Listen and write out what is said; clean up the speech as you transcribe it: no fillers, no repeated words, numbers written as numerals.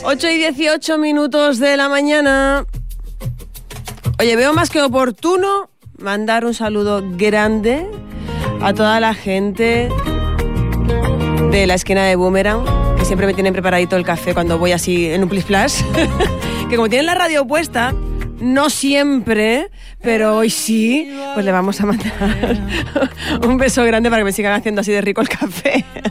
8:18 de la mañana. Oye, veo más que oportuno mandar un saludo grande a toda la gente de la esquina de Boomerang, que siempre me tienen preparadito el café cuando voy así en un plis-plas. Que como tienen la radio puesta, no siempre, pero hoy sí, pues le vamos a mandar un beso grande para que me sigan haciendo así de rico el café.